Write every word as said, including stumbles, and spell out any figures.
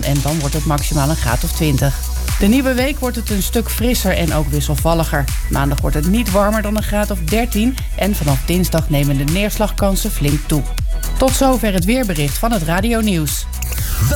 zon en dan wordt het maximaal een graad of twintig. De nieuwe week wordt het een stuk frisser en ook wisselvalliger. Maandag wordt het niet warmer dan een graad of dertien en vanaf dinsdag nemen de neerslagkansen flink toe. Tot zover het weerbericht van het Radio Nieuws.